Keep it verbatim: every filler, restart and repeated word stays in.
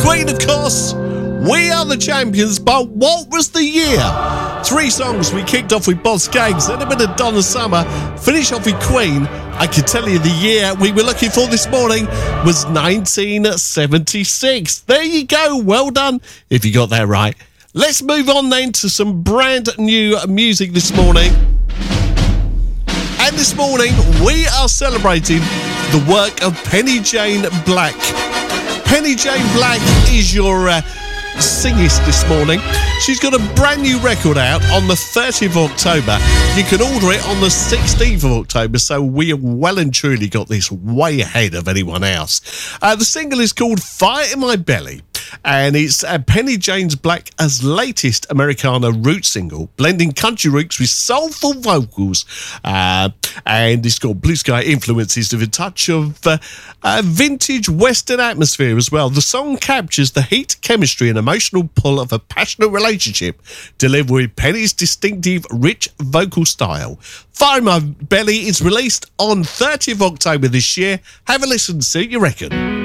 Queen, of course. We Are the Champions, but what was the year? Three songs. We kicked off with Boz Scaggs, then a bit of Donna Summer, finish off with Queen. I can tell you the year we were looking for this morning was nineteen seventy-six. There you go. Well done if you got that right. Let's move on then to some brand new music this morning. And this morning we are celebrating the work of Penny Jane Black. Penny Jane Black is your uh, singist this morning. She's got a brand new record out on the thirtieth of October. You can order it on the sixteenth of October, so we have well and truly got this way ahead of anyone else. Uh, the single is called Fire in My Belly, and it's uh, Penny Jane Black's latest Americana roots single, blending country roots with soulful vocals, uh, and it's got blue sky influences with a touch of uh, uh, vintage Western atmosphere as well. The song captures the heat, chemistry and emotional pull of a passionate relationship, delivered with Penny's distinctive, rich vocal style. Fire in My Belly is released on thirtieth of October this year. Have a listen, see what you reckon.